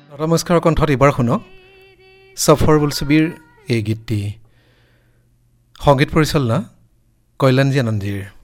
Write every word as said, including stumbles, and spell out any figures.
নমস্কাৰ কণ্ঠত এবাৰ শুনক সফৰ বুলছবিৰ এই গীতটি সংগীত পৰিচালনা কল্যাণজী আনন্দজীৰ।